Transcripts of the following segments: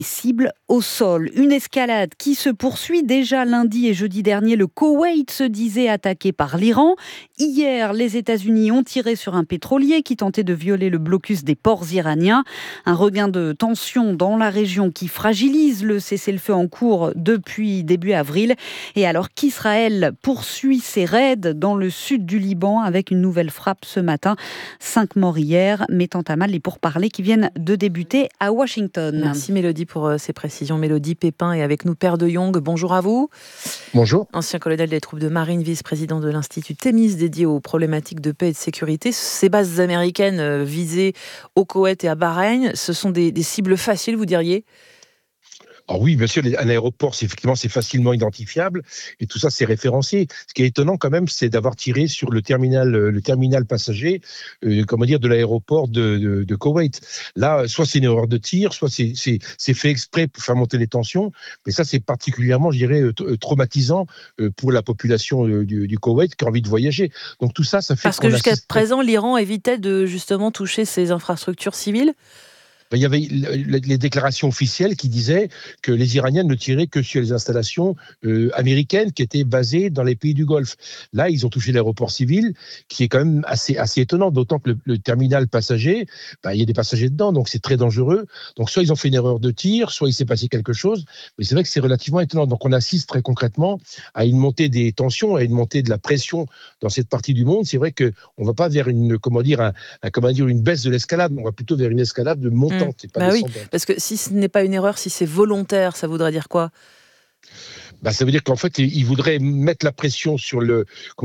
Cible au sol. Une escalade qui se poursuit déjà lundi et jeudi dernier. Le Koweït se disait attaqué par l'Iran. Hier, les États-Unis ont tiré sur un pétrolier qui tentait de violer le blocus des ports iraniens. Un regain de tension dans la région qui fragilise le cessez-le-feu en cours depuis début avril. Et alors qu'Israël poursuit ses raids dans le sud du Liban avec une nouvelle frappe ce matin. 5 morts hier, mettant à mal les pourparlers qui viennent de débuter à Washington. Merci Mélodie pour ces précisions. Mélodie Pépin est avec nous, Père de Jong. Bonjour à vous. Bonjour. Ancien colonel des troupes de marine, vice-président de l'Institut Thémis dédié aux problématiques de paix et de sécurité. Ces bases américaines visées au Koweït et à Bahreïn, ce sont des cibles faciles, vous diriez ? Alors oui, bien sûr, un aéroport, c'est facilement identifiable et tout ça, c'est référencé. Ce qui est étonnant quand même, c'est d'avoir tiré sur le terminal passager, de l'aéroport de Koweït. Là, soit c'est une erreur de tir, soit c'est fait exprès pour faire monter les tensions. Mais ça, c'est particulièrement, je dirais, traumatisant pour la population du Koweït qui a envie de voyager. Donc tout ça, ça fait parce que jusqu'à présent, l'Iran évitait de justement toucher ses infrastructures civiles. Il y avait les déclarations officielles qui disaient que les Iraniens ne tiraient que sur les installations américaines qui étaient basées dans les pays du Golfe. Là, ils ont touché l'aéroport civil, qui est quand même assez étonnant, d'autant que le terminal passager, il y a des passagers dedans, donc c'est très dangereux. Donc soit ils ont fait une erreur de tir, soit il s'est passé quelque chose, mais c'est vrai que c'est relativement étonnant. Donc on assiste très concrètement à une montée des tensions, à une montée de la pression dans cette partie du monde. C'est vrai qu'on ne va pas vers une baisse de l'escalade, on va plutôt vers une escalade de montée. Oui, parce que si ce n'est pas une erreur, si c'est volontaire, ça voudrait dire quoi ? Ça veut dire qu'en fait, ils voudraient mettre la pression sur le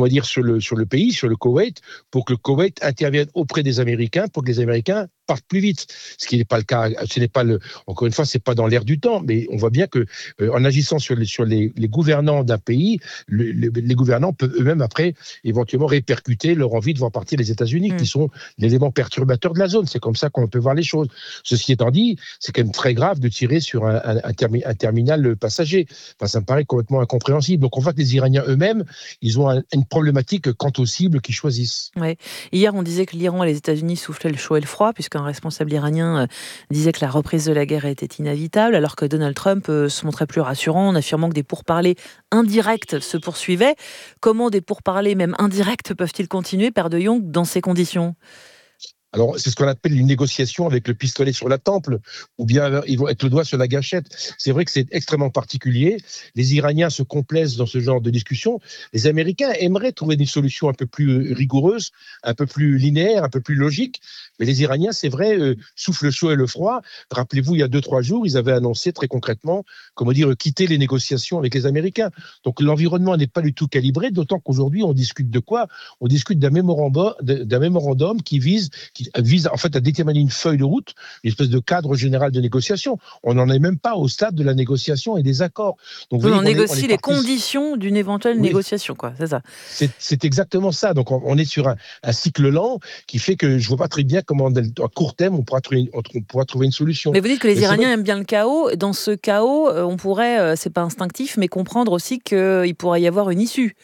pays, sur le Koweït, pour que le Koweït intervienne auprès des Américains, pour que les Américains partent plus vite. Ce qui n'est pas le cas. Encore une fois, c'est pas dans l'air du temps, mais on voit bien que en agissant sur les gouvernants d'un pays, les gouvernants peuvent eux-mêmes après éventuellement répercuter leur envie de voir partir les États-Unis, qui sont l'élément perturbateur de la zone. C'est comme ça qu'on peut voir les choses. Ceci étant dit, c'est quand même très grave de tirer sur un terminal passager. Ça me paraît complètement incompréhensible. Donc on voit que les Iraniens eux-mêmes, ils ont une problématique quant aux cibles qu'ils choisissent. Ouais. Hier, on disait que l'Iran et les États-Unis soufflaient le chaud et le froid, puisqu'un responsable iranien disait que la reprise de la guerre était inévitable, alors que Donald Trump se montrait plus rassurant en affirmant que des pourparlers indirects se poursuivaient. Comment des pourparlers, même indirects, peuvent-ils continuer, Père de Jong, dans ces conditions ? Alors, c'est ce qu'on appelle une négociation avec le pistolet sur la temple, ou bien ils vont être le doigt sur la gâchette. C'est vrai que c'est extrêmement particulier. Les Iraniens se complaisent dans ce genre de discussion. Les Américains aimeraient trouver une solution un peu plus rigoureuse, un peu plus linéaire, un peu plus logique. Mais les Iraniens, c'est vrai, soufflent le chaud et le froid. Rappelez-vous, il y a 2-3 jours, ils avaient annoncé très concrètement, quitter les négociations avec les Américains. Donc l'environnement n'est pas du tout calibré, d'autant qu'aujourd'hui, on discute de quoi ? On discute d'un mémorandum qui vise en fait à déterminer une feuille de route, une espèce de cadre général de négociation. On n'en est même pas au stade de la négociation et des accords. Donc on négocie les conditions d'une éventuelle négociation, quoi. C'est ça. C'est exactement ça. Donc on est sur un cycle lent qui fait que je vois pas très bien comment à court terme on pourra trouver une solution. Mais vous dites que les Iraniens aiment bien le chaos. Dans ce chaos, on pourrait, c'est pas instinctif, mais comprendre aussi qu'il pourrait y avoir une issue.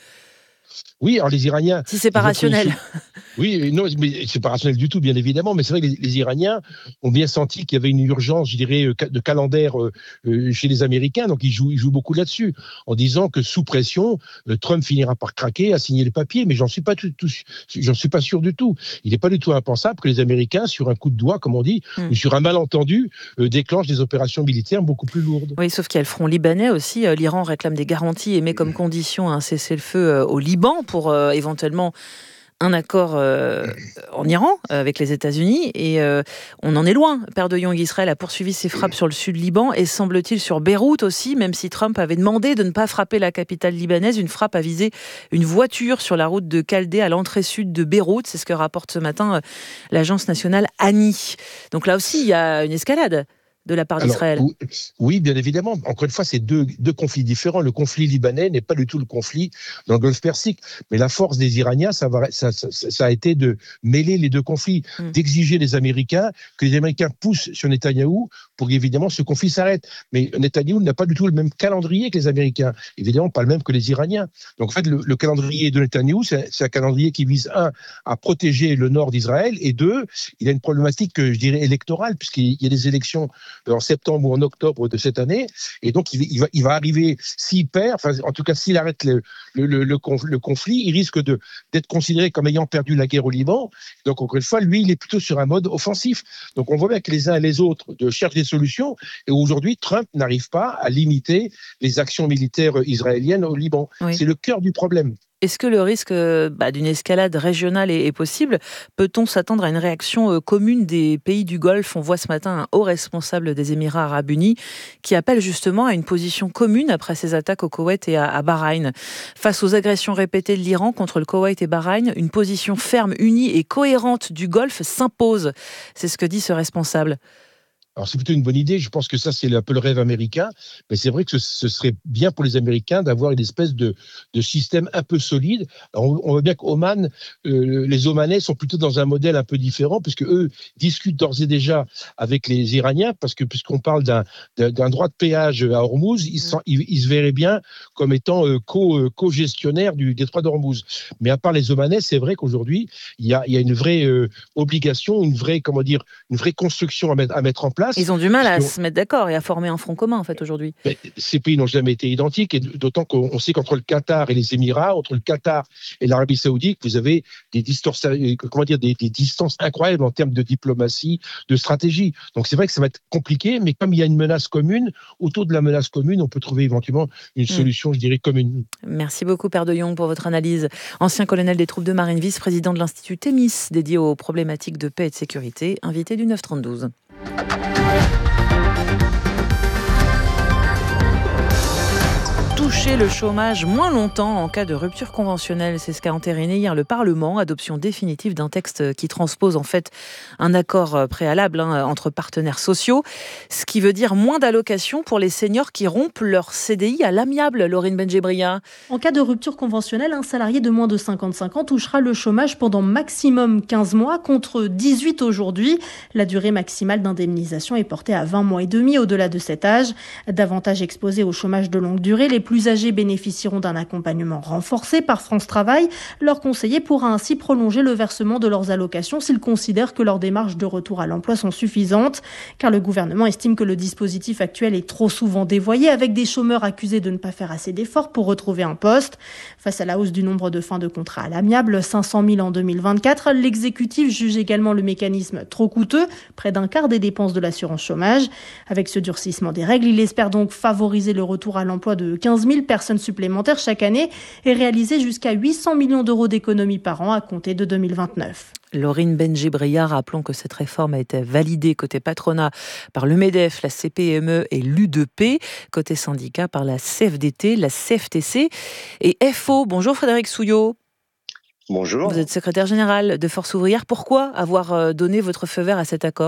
Oui, alors les Iraniens... Si c'est pas rationnel. Oui, non, mais c'est pas rationnel du tout, bien évidemment, mais c'est vrai que les Iraniens ont bien senti qu'il y avait une urgence, je dirais, de calendaire chez les Américains, donc ils jouent beaucoup là-dessus, en disant que sous pression, Trump finira par craquer, à signer les papiers, mais j'en suis pas sûr du tout. Il n'est pas du tout impensable que les Américains, sur un coup de doigt, comme on dit, ou sur un malentendu, déclenchent des opérations militaires beaucoup plus lourdes. Oui, sauf qu'il y a le front libanais aussi. L'Iran réclame des garanties et met comme condition un cessez-le-feu au Liban pour éventuellement un accord en Iran avec les États-Unis et on en est loin. Père de Jong, Israël a poursuivi ses frappes sur le sud Liban et semble-t-il sur Beyrouth aussi, même si Trump avait demandé de ne pas frapper la capitale libanaise. Une frappe a visé une voiture sur la route de Caldé à l'entrée sud de Beyrouth. C'est ce que rapporte ce matin l'agence nationale ANI. Donc là aussi, il y a une escalade de la part d'Israël. Oui, bien évidemment. Encore une fois, c'est deux conflits différents. Le conflit libanais n'est pas du tout le conflit dans le Golfe Persique. Mais la force des Iraniens, ça a été de mêler les deux conflits, d'exiger que les Américains poussent sur Netanyahou pour qu'évidemment ce conflit s'arrête. Mais Netanyahou n'a pas du tout le même calendrier que les Américains. Évidemment, pas le même que les Iraniens. Donc en fait, le calendrier de Netanyahou, c'est un calendrier qui vise, à protéger le nord d'Israël, et deux, il a une problématique, je dirais, électorale, puisqu'il y a des élections en septembre ou en octobre de cette année. Et donc, il va arriver, s'il perd, enfin, en tout cas, s'il arrête le conflit, il risque d'être considéré comme ayant perdu la guerre au Liban. Donc, encore une fois, lui, il est plutôt sur un mode offensif. Donc, on voit bien que les uns et les autres cherchent des solutions. Et aujourd'hui, Trump n'arrive pas à limiter les actions militaires israéliennes au Liban. Oui. C'est le cœur du problème. Est-ce que le risque d'une escalade régionale est possible ? Peut-on s'attendre à une réaction commune des pays du Golfe ? On voit ce matin un haut responsable des Émirats arabes unis qui appelle justement à une position commune après ces attaques au Koweït et à Bahreïn. Face aux agressions répétées de l'Iran contre le Koweït et Bahreïn, une position ferme, unie et cohérente du Golfe s'impose. C'est ce que dit ce responsable. Alors, c'est plutôt une bonne idée. Je pense que ça, c'est un peu le rêve américain. Mais c'est vrai que ce serait bien pour les Américains d'avoir une espèce de système un peu solide. Alors, on voit bien qu'Oman, les Omanais sont plutôt dans un modèle un peu différent, puisque eux discutent d'ores et déjà avec les Iraniens, puisqu'on parle d'un droit de péage à Hormuz, ils se verraient bien comme étant co-gestionnaires du détroit d'Hormuz. Mais à part les Omanais, c'est vrai qu'aujourd'hui, il y a une vraie obligation, une vraie construction à mettre en place. Ils ont du mal à se mettre d'accord et à former un front commun, en fait, aujourd'hui. Mais ces pays n'ont jamais été identiques, et d'autant qu'on sait qu'entre le Qatar et les Émirats, entre le Qatar et l'Arabie Saoudite, vous avez des distances incroyables en termes de diplomatie, de stratégie. Donc c'est vrai que ça va être compliqué, mais comme il y a une menace commune, autour de la menace commune, on peut trouver éventuellement une solution, je dirais, commune. Merci beaucoup, Père de Jong, pour votre analyse. Ancien colonel des troupes de marine, vice-président de l'Institut Thémis, dédié aux problématiques de paix et de sécurité, invité du 9-32. Toucher le chômage moins longtemps en cas de rupture conventionnelle, c'est ce qu'a entériné hier le Parlement, adoption définitive d'un texte qui transpose en fait un accord préalable entre partenaires sociaux, ce qui veut dire moins d'allocations pour les seniors qui rompent leur CDI à l'amiable. Laurine Benjebria. En cas de rupture conventionnelle, un salarié de moins de 55 ans touchera le chômage pendant maximum 15 mois contre 18 aujourd'hui. La durée maximale d'indemnisation est portée à 20 mois et demi au-delà de cet âge. Davantage exposés au chômage de longue durée, les plus âgés bénéficieront d'un accompagnement renforcé par France Travail. Leur conseiller pourra ainsi prolonger le versement de leurs allocations s'ils considèrent que leurs démarches de retour à l'emploi sont suffisantes, car le gouvernement estime que le dispositif actuel est trop souvent dévoyé, avec des chômeurs accusés de ne pas faire assez d'efforts pour retrouver un poste. Face à la hausse du nombre de fins de contrat à l'amiable, 500 000 en 2024, l'exécutif juge également le mécanisme trop coûteux, près d'un quart des dépenses de l'assurance chômage. Avec ce durcissement des règles, il espère donc favoriser le retour à l'emploi de 15 000 personnes supplémentaires chaque année et réaliser jusqu'à 800 millions d'euros d'économies par an à compter de 2029. Laurine Benjebria, rappelons que cette réforme a été validée côté patronat par le MEDEF, la CPME et l'U2P, côté syndicat par la CFDT, la CFTC et FO. Bonjour Frédéric Souillot. Bonjour. Vous êtes secrétaire général de Force ouvrière. Pourquoi avoir donné votre feu vert à cet accord ?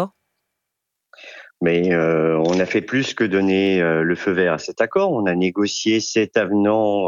Mais on a fait plus que donner le feu vert à cet accord. On a négocié cet avenant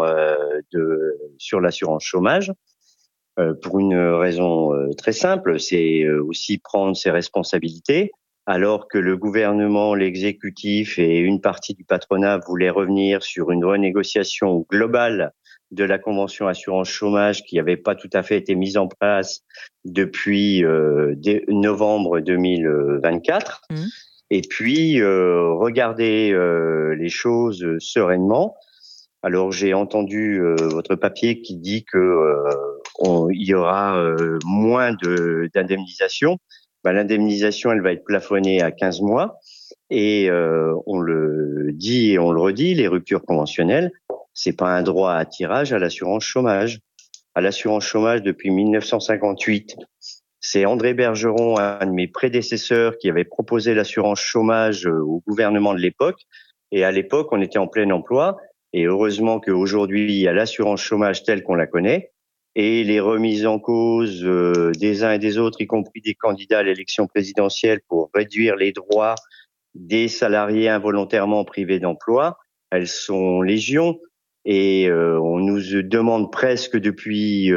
sur l'assurance chômage pour une raison très simple, c'est aussi prendre ses responsabilités. Alors que le gouvernement, l'exécutif et une partie du patronat voulaient revenir sur une renégociation globale de la convention assurance chômage qui n'avait pas tout à fait été mise en place depuis novembre 2024. Et puis regarder les choses sereinement. Alors j'ai entendu votre papier qui dit que il y aura moins d'indemnisation. L'indemnisation, elle va être plafonnée à 15 mois. Et on le dit et on le redit, les ruptures conventionnelles, c'est pas un droit à tirage à l'assurance chômage. À l'assurance chômage depuis 1958. C'est André Bergeron, un de mes prédécesseurs, qui avait proposé l'assurance chômage au gouvernement de l'époque. Et à l'époque, on était en plein emploi. Et heureusement qu'aujourd'hui, il y a l'assurance chômage telle qu'on la connaît. Et les remises en cause des uns et des autres, y compris des candidats à l'élection présidentielle pour réduire les droits des salariés involontairement privés d'emploi, elles sont légion. Et on nous demande presque depuis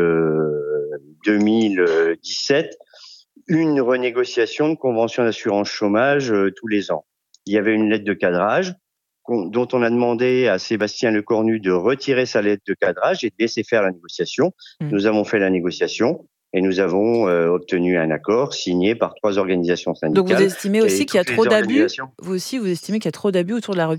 2017 une renégociation de convention d'assurance chômage tous les ans. Il y avait une lettre de cadrage dont on a demandé à Sébastien Lecornu de retirer sa lettre de cadrage et de laisser faire la négociation. Nous avons fait la négociation. et nous avons obtenu un accord signé par 3 organisations syndicales. Donc vous estimez aussi qu'il y a trop d'abus. Vous estimez qu'il y a trop d'abus autour de la